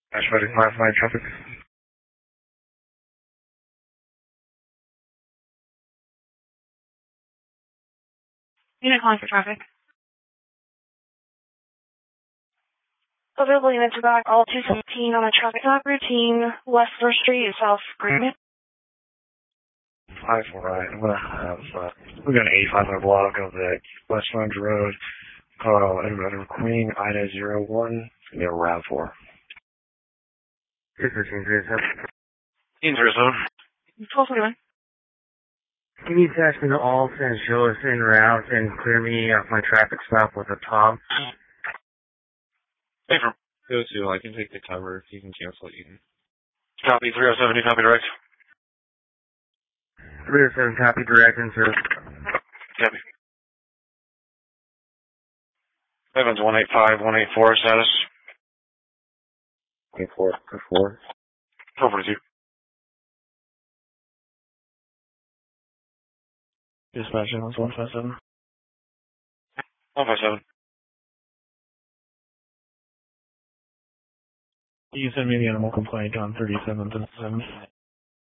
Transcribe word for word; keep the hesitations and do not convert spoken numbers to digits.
Ashford, classified traffic. Unit calling for traffic. Available units are back, all two seventeen on a traffic stop routine, West first Street, South Greenwich. five four, right. I'm gonna have, uh, we got an eighty-five minute block of the West Orange Road, Colorado, Edward Queen, Ida zero one, it's gonna be a RAV four. fifteen zero seven. In zero seven. twelve forty-one. Can you text me to all and show us en route and clear me off my traffic stop with a Tom? Hey, from go to, I can take the cover. If you can cancel it, you can. Copy three oh seven, you copy direct? three oh seven, copy direct, and sir. Copy. Evans one eight five, one eight four, status. one eight four, four. four forty-two. Dispatch, one five seven. one five seven. You send me the animal complaint on thirty-seventh and seventh.